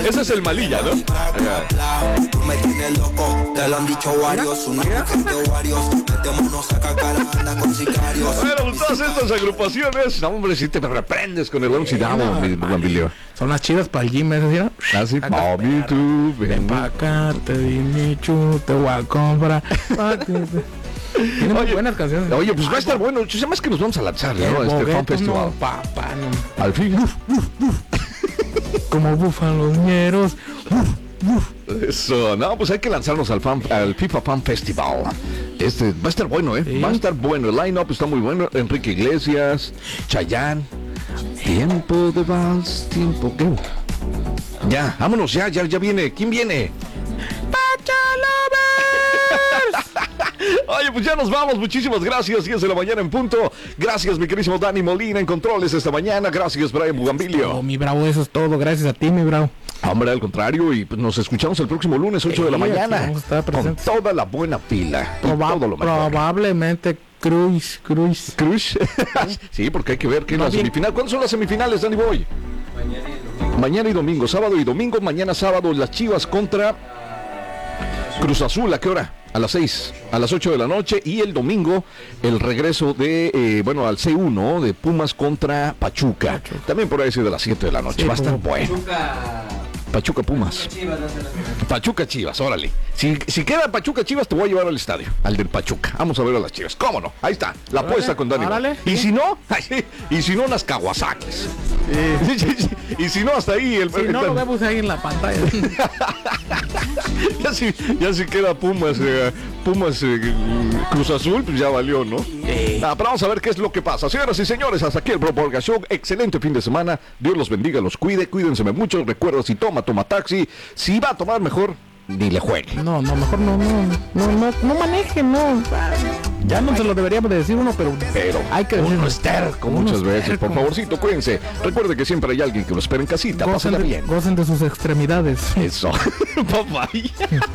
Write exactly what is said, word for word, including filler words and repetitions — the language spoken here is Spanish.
Ese es el malilla, ¿no? Tú me tienes loco, te lo han dicho varios. Una mujer de varios, metémonos a cacar, anda con sicarios. Bueno, todas estas agrupaciones, no, hombre, si te reprendes con el Ramsey Down, mi Bambilio. Son las chidas para el gym, ¿eh? ¿Sí? Así, mami, tú, ven pa' acá, te di mi chu, te voy a comprar. Tiene muy buenas canciones. Oye, pues va a estar bueno. Se llama es que nos vamos a lanzar, ¿no? Este Fan Festival. No, papá, no. Al fin. Uf, uf, uf. Como bufan los ñeros. Uf, uf. Eso, no, pues hay que lanzarnos al, fan, al FIFA Fan Festival. Este va a estar bueno, ¿eh? Sí. Va a estar bueno. El line-up está muy bueno. Enrique Iglesias, Chayanne. Tiempo de vals, tiempo que... Ya, vámonos, ya, ya, ya viene. ¿Quién viene? Oye, pues ya nos vamos, muchísimas gracias, diez de la mañana en punto. Gracias, mi querísimo Dani Molina en controles esta mañana. Gracias, Brian Bugambilio. Oh, mi bravo, eso es todo, gracias a ti, mi bravo. Hombre, al contrario, y pues nos escuchamos el próximo lunes, ocho sí, de la mañana. Vamos a estar presentes. Con toda la buena pila. Proba- todo lo probablemente Cruz, Cruz. Cruz. Sí, porque hay que ver que en la semifinal. ¿Cuándo son las semifinales, Dani Boy? Mañana y domingo. Mañana y domingo, sábado y domingo. Mañana sábado, las Chivas contra Cruz Azul. ¿A qué hora? A las seis, a las ocho de la noche. Y el domingo, el regreso de, eh, bueno, al C uno de Pumas contra Pachuca. Pachuca. También por ahí de las siete de la noche. Sí, va a estar bueno. Pachuca. Pachuca Pumas. Chivas, no se la... Pachuca Chivas, órale. Si, si queda Pachuca Chivas, te voy a llevar al estadio, al del Pachuca. Vamos a ver a las Chivas. ¿Cómo no? Ahí está, la apuesta con Dani. Órale. Y si no, y si no, las Kawasakis. Sí. Y si no, hasta ahí. El, si no, lo vemos ahí en la pantalla. ya, si, ya si queda Pumas, eh, Pumas eh, Cruz Azul, pues ya valió, ¿no? Sí. Ah, pero vamos a ver qué es lo que pasa. Señoras y señores, hasta aquí el Bro Borga Show. Excelente fin de semana. Dios los bendiga, los cuide. Cuídense mucho. Recuerda, si toma, toma taxi. Si va a tomar, mejor ni le juegue. No, no, mejor no, no, no, no, no maneje, no. Ya no se lo deberíamos de decir uno, pero, pero hay que decirlo. Uno es terco muchas veces. Terco. Por favorcito, cuídense. Recuerde que siempre hay alguien que lo espera en casita. Pásenla bien. Gocen de sus extremidades. Eso. Bye bye.